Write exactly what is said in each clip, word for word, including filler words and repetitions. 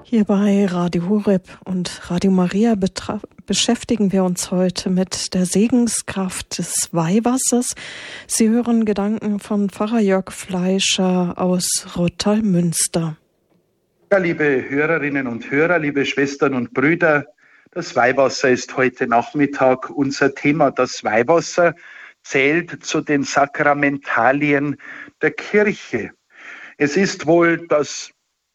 Hier bei Radio Horeb und Radio Maria betra- beschäftigen wir uns heute mit der Segenskraft des Weihwassers. Sie hören Gedanken von Pfarrer Jörg Fleischer aus Rottal-Münster. Ja, liebe Hörerinnen und Hörer, liebe Schwestern und Brüder, das Weihwasser ist heute Nachmittag unser Thema. Das Weihwasser zählt zu den Sakramentalien der Kirche. Es ist wohl das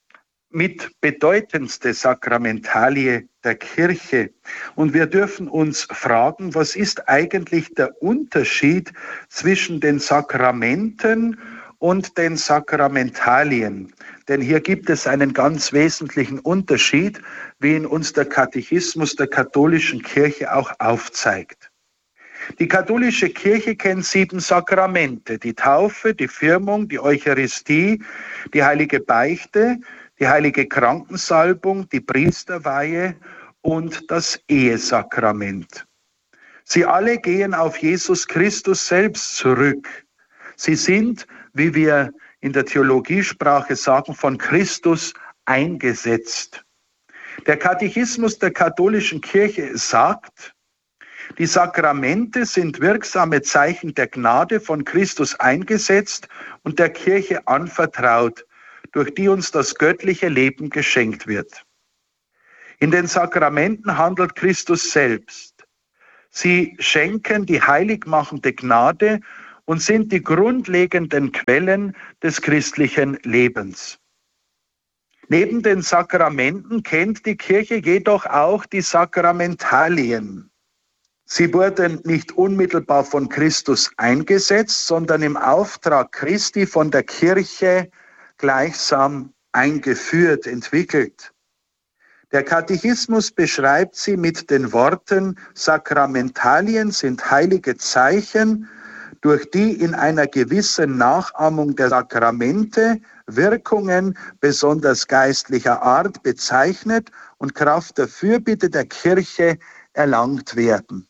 mit bedeutendste Sakramentalie der Kirche. Und wir dürfen uns fragen, was ist eigentlich der Unterschied zwischen den Sakramenten und den Sakramentalien? Denn hier gibt es einen ganz wesentlichen Unterschied, wie ihn uns der Katechismus der katholischen Kirche auch aufzeigt. Die katholische Kirche kennt sieben Sakramente: die Taufe, die Firmung, die Eucharistie, die heilige Beichte, die heilige Krankensalbung, die Priesterweihe und das Ehesakrament. Sie alle gehen auf Jesus Christus selbst zurück. Sie sind, wie wir in der Theologiesprache sagen, von Christus eingesetzt. Der Katechismus der katholischen Kirche sagt, die Sakramente sind wirksame Zeichen der Gnade von Christus eingesetzt und der Kirche anvertraut, durch die uns das göttliche Leben geschenkt wird. In den Sakramenten handelt Christus selbst. Sie schenken die heiligmachende Gnade und sind die grundlegenden Quellen des christlichen Lebens. Neben den Sakramenten kennt die Kirche jedoch auch die Sakramentalien. Sie wurden nicht unmittelbar von Christus eingesetzt, sondern im Auftrag Christi von der Kirche gleichsam eingeführt, entwickelt. Der Katechismus beschreibt sie mit den Worten: Sakramentalien sind heilige Zeichen, durch die in einer gewissen Nachahmung der Sakramente Wirkungen besonders geistlicher Art bezeichnet und Kraft der Fürbitte der Kirche erlangt werden.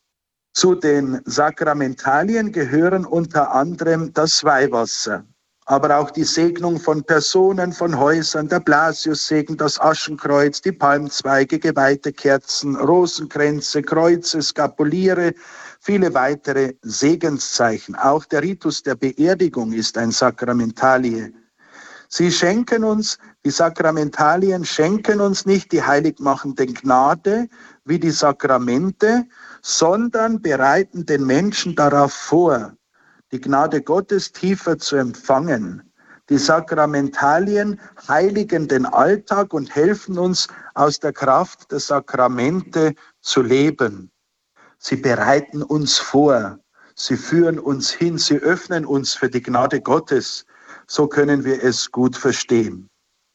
Zu den Sakramentalien gehören unter anderem das Weihwasser, aber auch die Segnung von Personen, von Häusern, der Blasiussegen, das Aschenkreuz, die Palmzweige, geweihte Kerzen, Rosenkränze, Kreuze, Skapuliere, viele weitere Segenszeichen. Auch der Ritus der Beerdigung ist ein Sakramentalie. Sie schenken uns, die Sakramentalien schenken uns nicht die heiligmachende Gnade wie die Sakramente, sondern bereiten den Menschen darauf vor, die Gnade Gottes tiefer zu empfangen. Die Sakramentalien heiligen den Alltag und helfen uns, aus der Kraft der Sakramente zu leben. Sie bereiten uns vor, sie führen uns hin, sie öffnen uns für die Gnade Gottes. So können wir es gut verstehen.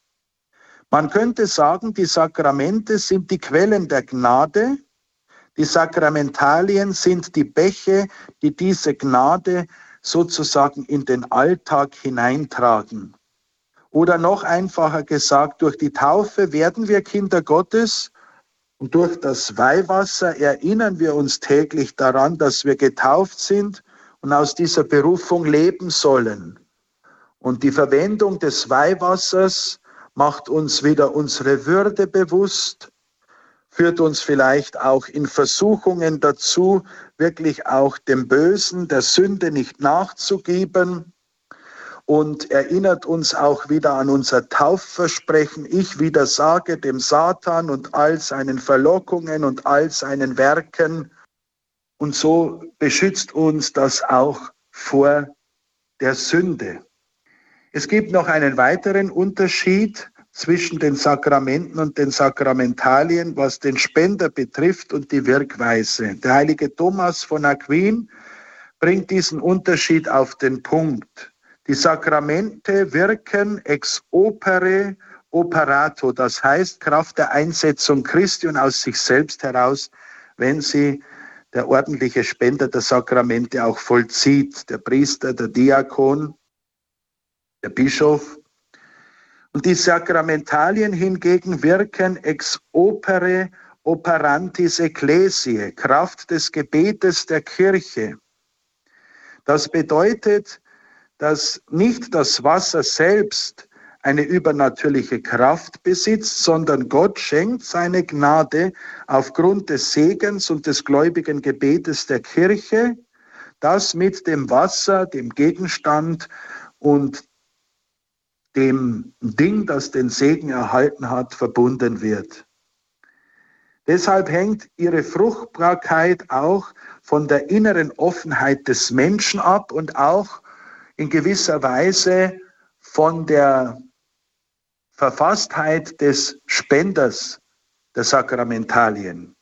Man könnte sagen, die Sakramente sind die Quellen der Gnade. Die Sakramentalien sind die Bäche, die diese Gnade sozusagen in den Alltag hineintragen. Oder noch einfacher gesagt, durch die Taufe werden wir Kinder Gottes und durch das Weihwasser erinnern wir uns täglich daran, dass wir getauft sind und aus dieser Berufung leben sollen. Und die Verwendung des Weihwassers macht uns wieder unsere Würde bewusst, führt uns vielleicht auch in Versuchungen dazu, wirklich auch dem Bösen, der Sünde nicht nachzugeben und erinnert uns auch wieder an unser Taufversprechen: Ich widersage dem Satan und all seinen Verlockungen und all seinen Werken. Und so beschützt uns das auch vor der Sünde. Es gibt noch einen weiteren Unterschied zwischen den Sakramenten und den Sakramentalien, was den Spender betrifft und die Wirkweise. Der heilige Thomas von Aquin bringt diesen Unterschied auf den Punkt. Die Sakramente wirken ex opere operato, das heißt Kraft der Einsetzung Christi und aus sich selbst heraus, wenn sie der ordentliche Spender der Sakramente auch vollzieht, der Priester, der Diakon, der Bischof. Und die Sakramentalien hingegen wirken ex opere operantis ecclesiae, Kraft des Gebetes der Kirche. Das bedeutet, dass nicht das Wasser selbst eine übernatürliche Kraft besitzt, sondern Gott schenkt seine Gnade aufgrund des Segens und des gläubigen Gebetes der Kirche, das mit dem Wasser, dem Gegenstand und dem Ding, das den Segen erhalten hat, verbunden wird. Deshalb hängt ihre Fruchtbarkeit auch von der inneren Offenheit des Menschen ab und auch in gewisser Weise von der Verfasstheit des Spenders der Sakramentalien.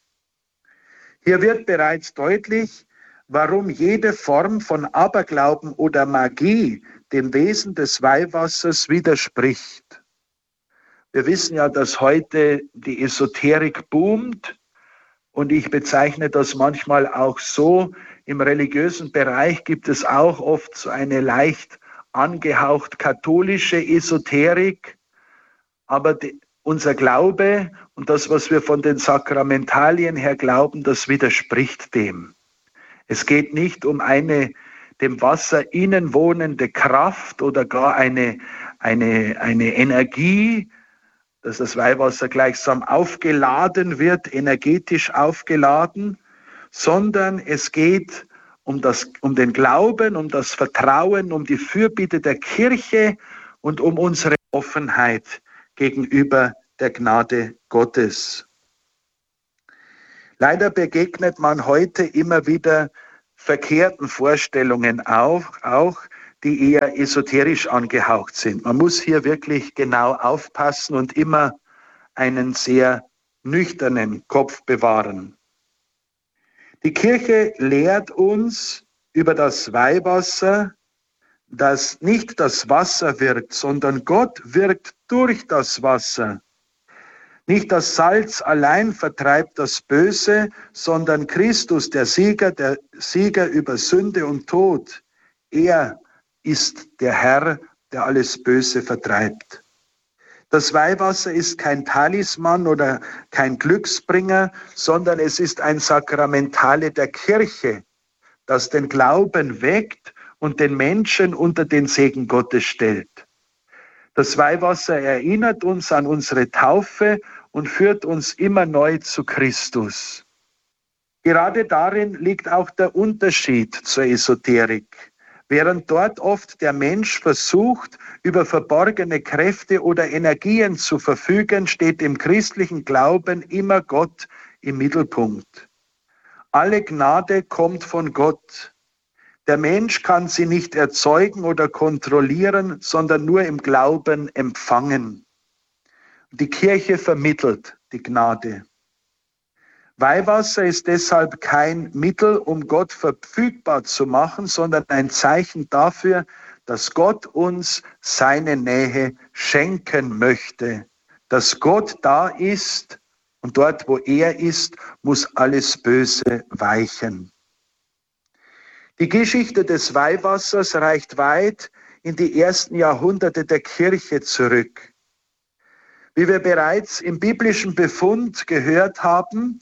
Hier wird bereits deutlich, warum jede Form von Aberglauben oder Magie dem Wesen des Weihwassers widerspricht. Wir wissen ja, dass heute die Esoterik boomt und ich bezeichne das manchmal auch so. Im religiösen Bereich gibt es auch oft so eine leicht angehaucht katholische Esoterik, aber die, unser Glaube und das, was wir von den Sakramentalien her glauben, das widerspricht dem. Es geht nicht um eine dem Wasser innen wohnende Kraft oder gar eine, eine, eine Energie, dass das Weihwasser gleichsam aufgeladen wird, energetisch aufgeladen, sondern es geht um, das, um den Glauben, um das Vertrauen, um die Fürbitte der Kirche und um unsere Offenheit gegenüber der Gnade Gottes. Leider begegnet man heute immer wieder verkehrten Vorstellungen auch, auch, die eher esoterisch angehaucht sind. Man muss hier wirklich genau aufpassen und immer einen sehr nüchternen Kopf bewahren. Die Kirche lehrt uns über das Weihwasser, dass nicht das Wasser wirkt, sondern Gott wirkt durch das Wasser. Nicht das Salz allein vertreibt das Böse, sondern Christus, der Sieger, der Sieger über Sünde und Tod. Er ist der Herr, der alles Böse vertreibt. Das Weihwasser ist kein Talisman oder kein Glücksbringer, sondern es ist ein Sakramentale der Kirche, das den Glauben weckt und den Menschen unter den Segen Gottes stellt. Das Weihwasser erinnert uns an unsere Taufe und führt uns immer neu zu Christus. Gerade darin liegt auch der Unterschied zur Esoterik. Während dort oft der Mensch versucht, über verborgene Kräfte oder Energien zu verfügen, steht im christlichen Glauben immer Gott im Mittelpunkt. Alle Gnade kommt von Gott. Der Mensch kann sie nicht erzeugen oder kontrollieren, sondern nur im Glauben empfangen. Die Kirche vermittelt die Gnade. Weihwasser ist deshalb kein Mittel, um Gott verfügbar zu machen, sondern ein Zeichen dafür, dass Gott uns seine Nähe schenken möchte. Dass Gott da ist und dort, wo er ist, muss alles Böse weichen. Die Geschichte des Weihwassers reicht weit in die ersten Jahrhunderte der Kirche zurück. Wie wir bereits im biblischen Befund gehört haben,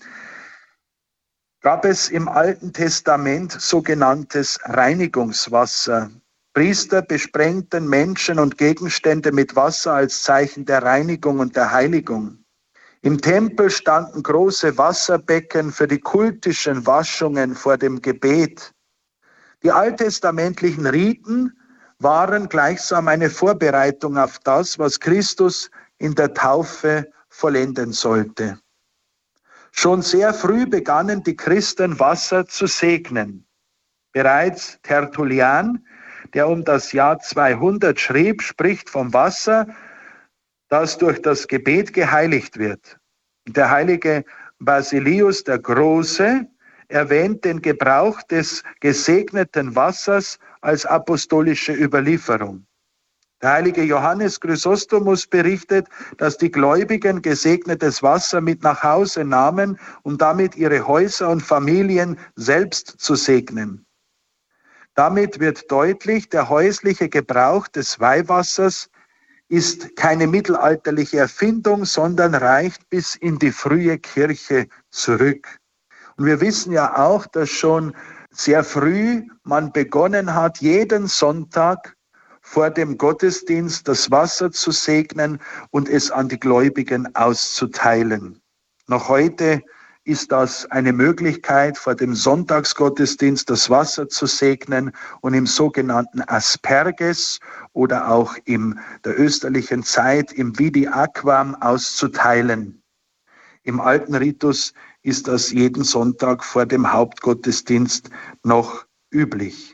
gab es im Alten Testament sogenanntes Reinigungswasser. Priester besprengten Menschen und Gegenstände mit Wasser als Zeichen der Reinigung und der Heiligung. Im Tempel standen große Wasserbecken für die kultischen Waschungen vor dem Gebet. Die alttestamentlichen Riten waren gleichsam eine Vorbereitung auf das, was Christus in der Taufe vollenden sollte. Schon sehr früh begannen die Christen Wasser zu segnen. Bereits Tertullian, der um das Jahr zweihundert schrieb, spricht vom Wasser, das durch das Gebet geheiligt wird. Der heilige Basilius der Große erwähnt den Gebrauch des gesegneten Wassers als apostolische Überlieferung. Der heilige Johannes Chrysostomus berichtet, dass die Gläubigen gesegnetes Wasser mit nach Hause nahmen, um damit ihre Häuser und Familien selbst zu segnen. Damit wird deutlich, der häusliche Gebrauch des Weihwassers ist keine mittelalterliche Erfindung, sondern reicht bis in die frühe Kirche zurück. Und wir wissen ja auch, dass schon sehr früh man begonnen hat, jeden Sonntag vor dem Gottesdienst das Wasser zu segnen und es an die Gläubigen auszuteilen. Noch heute ist das eine Möglichkeit, vor dem Sonntagsgottesdienst das Wasser zu segnen und im sogenannten Asperges oder auch in der österlichen Zeit im Vidi Aquam auszuteilen. Im alten Ritus ist das jeden Sonntag vor dem Hauptgottesdienst noch üblich.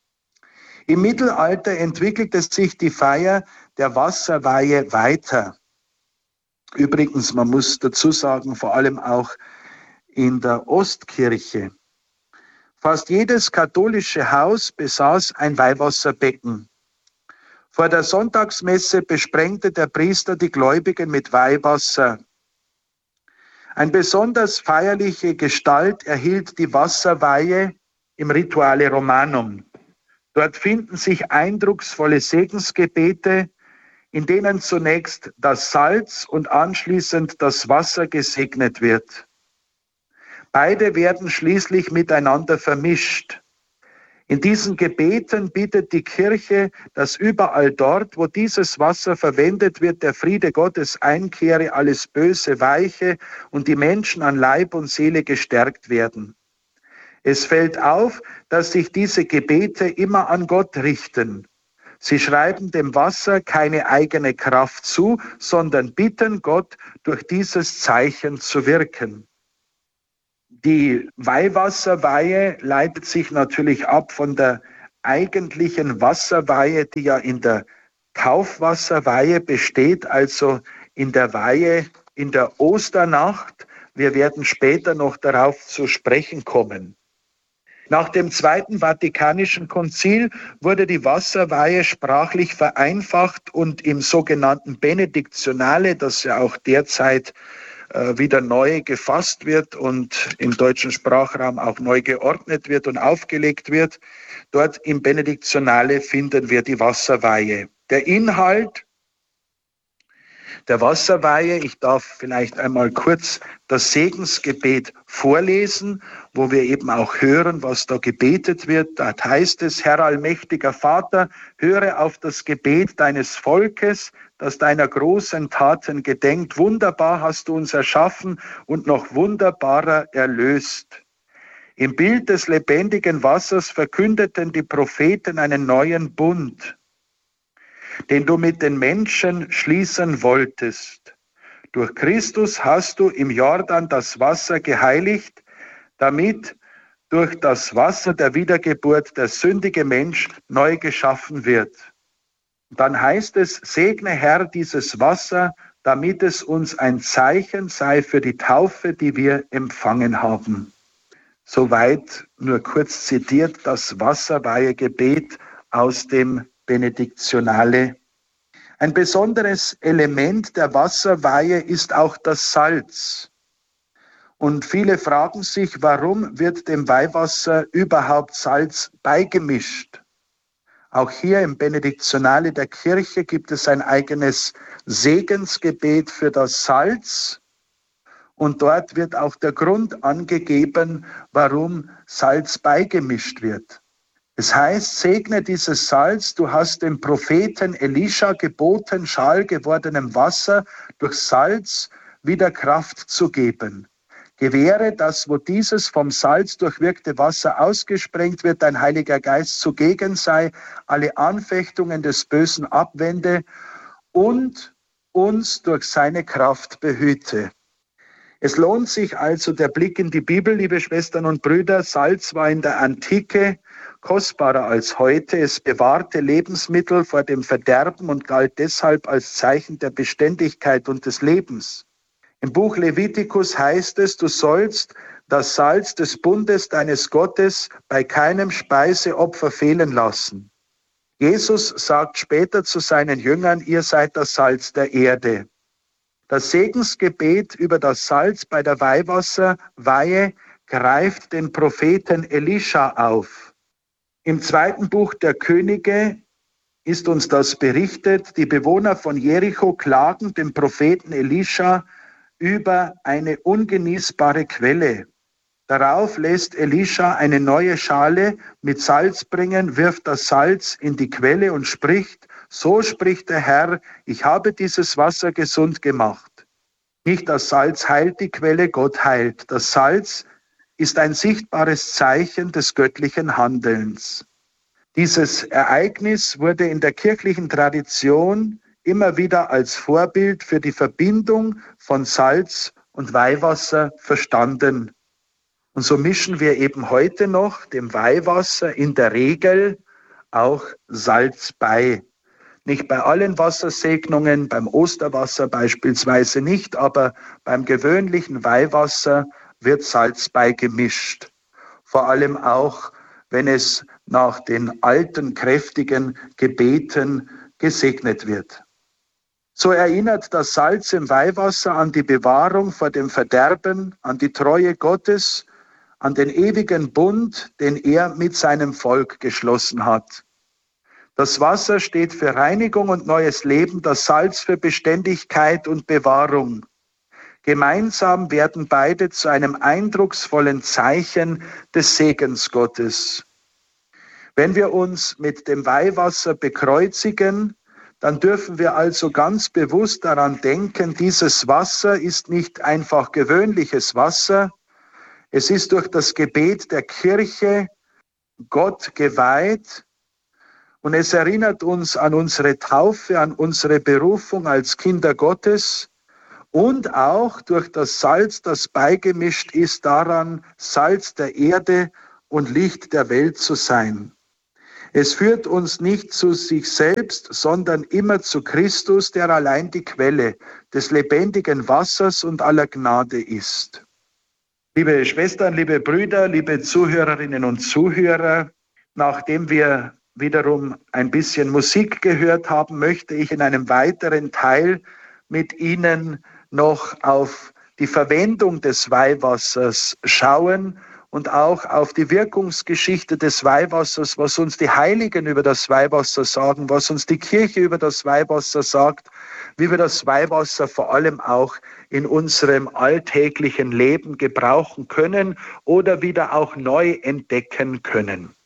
Im Mittelalter entwickelte sich die Feier der Wasserweihe weiter. Übrigens, man muss dazu sagen, vor allem auch in der Ostkirche. Fast jedes katholische Haus besaß ein Weihwasserbecken. Vor der Sonntagsmesse besprengte der Priester die Gläubigen mit Weihwasser. Eine besonders feierliche Gestalt erhielt die Wasserweihe im Rituale Romanum. Dort finden sich eindrucksvolle Segensgebete, in denen zunächst das Salz und anschließend das Wasser gesegnet wird. Beide werden schließlich miteinander vermischt. In diesen Gebeten bittet die Kirche, dass überall dort, wo dieses Wasser verwendet wird, der Friede Gottes einkehre, alles Böse weiche und die Menschen an Leib und Seele gestärkt werden. Es fällt auf, dass sich diese Gebete immer an Gott richten. Sie schreiben dem Wasser keine eigene Kraft zu, sondern bitten Gott, durch dieses Zeichen zu wirken. Die Weihwasserweihe leitet sich natürlich ab von der eigentlichen Wasserweihe, die ja in der Taufwasserweihe besteht, also in der Weihe in der Osternacht. Wir werden später noch darauf zu sprechen kommen. Nach dem Zweiten Vatikanischen Konzil wurde die Wasserweihe sprachlich vereinfacht und im sogenannten Benediktionale, das ja auch derzeit äh, wieder neu gefasst wird und im deutschen Sprachraum auch neu geordnet wird und aufgelegt wird, dort im Benediktionale finden wir die Wasserweihe. Der Inhalt der Wasserweihe, ich darf vielleicht einmal kurz das Segensgebet vorlesen, wo wir eben auch hören, was da gebetet wird. Da heißt es: Herr allmächtiger Vater, höre auf das Gebet deines Volkes, das deiner großen Taten gedenkt. Wunderbar hast du uns erschaffen und noch wunderbarer erlöst. Im Bild des lebendigen Wassers verkündeten die Propheten einen neuen Bund, den du mit den Menschen schließen wolltest. Durch Christus hast du im Jordan das Wasser geheiligt, damit durch das Wasser der Wiedergeburt der sündige Mensch neu geschaffen wird. Dann heißt es: Segne Herr dieses Wasser, damit es uns ein Zeichen sei für die Taufe, die wir empfangen haben. Soweit nur kurz zitiert das Wasserweihegebet aus dem Benediktionale. Ein besonderes Element der Wasserweihe ist auch das Salz. Und viele fragen sich, warum wird dem Weihwasser überhaupt Salz beigemischt? Auch hier im Benediktionale der Kirche gibt es ein eigenes Segensgebet für das Salz. Und dort wird auch der Grund angegeben, warum Salz beigemischt wird. Es heißt: Segne dieses Salz, du hast dem Propheten Elisha geboten, schal gewordenem Wasser durch Salz wieder Kraft zu geben. Gewähre, dass, wo dieses vom Salz durchwirkte Wasser ausgesprengt wird, dein Heiliger Geist zugegen sei, alle Anfechtungen des Bösen abwende und uns durch seine Kraft behüte. Es lohnt sich also der Blick in die Bibel, liebe Schwestern und Brüder. Salz war in der Antike kostbarer als heute. Es bewahrte Lebensmittel vor dem Verderben und galt deshalb als Zeichen der Beständigkeit und des Lebens. Im Buch Levitikus heißt es: Du sollst das Salz des Bundes deines Gottes bei keinem Speiseopfer fehlen lassen. Jesus sagt später zu seinen Jüngern: Ihr seid das Salz der Erde. Das Segensgebet über das Salz bei der Weihwasserweihe greift den Propheten Elisha auf. Im zweiten Buch der Könige ist uns das berichtet. Die Bewohner von Jericho klagen dem Propheten Elisha über eine ungenießbare Quelle. Darauf lässt Elisha eine neue Schale mit Salz bringen, wirft das Salz in die Quelle und spricht: So spricht der Herr, ich habe dieses Wasser gesund gemacht. Nicht das Salz heilt die Quelle, Gott heilt. Das Salz ist ein sichtbares Zeichen des göttlichen Handelns. Dieses Ereignis wurde in der kirchlichen Tradition immer wieder als Vorbild für die Verbindung von Salz und Weihwasser verstanden. Und so mischen wir eben heute noch dem Weihwasser in der Regel auch Salz bei. Nicht bei allen Wassersegnungen, beim Osterwasser beispielsweise nicht, aber beim gewöhnlichen Weihwasser wird Salz beigemischt. Vor allem auch, wenn es nach den alten, kräftigen Gebeten gesegnet wird. So erinnert das Salz im Weihwasser an die Bewahrung vor dem Verderben, an die Treue Gottes, an den ewigen Bund, den er mit seinem Volk geschlossen hat. Das Wasser steht für Reinigung und neues Leben, das Salz für Beständigkeit und Bewahrung. Gemeinsam werden beide zu einem eindrucksvollen Zeichen des Segens Gottes. Wenn wir uns mit dem Weihwasser bekreuzigen, dann dürfen wir also ganz bewusst daran denken, dieses Wasser ist nicht einfach gewöhnliches Wasser. Es ist durch das Gebet der Kirche Gott geweiht und es erinnert uns an unsere Taufe, an unsere Berufung als Kinder Gottes und auch durch das Salz, das beigemischt ist, daran, Salz der Erde und Licht der Welt zu sein. Es führt uns nicht zu sich selbst, sondern immer zu Christus, der allein die Quelle des lebendigen Wassers und aller Gnade ist. Liebe Schwestern, liebe Brüder, liebe Zuhörerinnen und Zuhörer, nachdem wir wiederum ein bisschen Musik gehört haben, möchte ich in einem weiteren Teil mit Ihnen noch auf die Verwendung des Weihwassers schauen und auch auf die Wirkungsgeschichte des Weihwassers, was uns die Heiligen über das Weihwasser sagen, was uns die Kirche über das Weihwasser sagt, wie wir das Weihwasser vor allem auch in unserem alltäglichen Leben gebrauchen können oder wieder auch neu entdecken können.